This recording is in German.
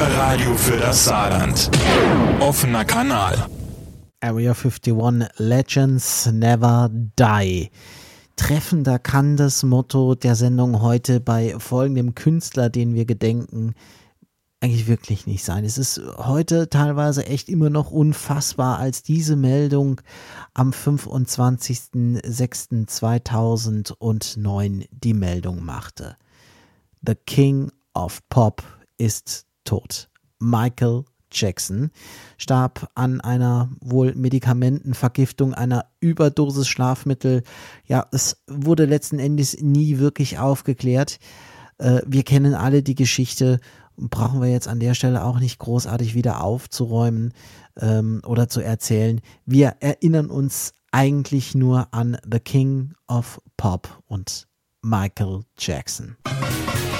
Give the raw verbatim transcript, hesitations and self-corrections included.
Radio für das Saarland. Offener Kanal. Area einundfünfzig, Legends Never Die. Treffender kann das Motto der Sendung heute bei folgendem Künstler, den wir gedenken, eigentlich wirklich nicht sein. Es ist heute teilweise echt immer noch unfassbar, als diese Meldung am fünfundzwanzigsten sechsten zweitausendneun die Meldung machte. The King of Pop ist tot. Michael Jackson starb an einer wohl Medikamentenvergiftung, einer Überdosis Schlafmittel. Ja, es wurde letzten Endes nie wirklich aufgeklärt. Äh, wir kennen alle die Geschichte, brauchen wir jetzt an der Stelle auch nicht großartig wieder aufzuräumen ähm, oder zu erzählen. Wir erinnern uns eigentlich nur an The King of Pop und Michael Jackson.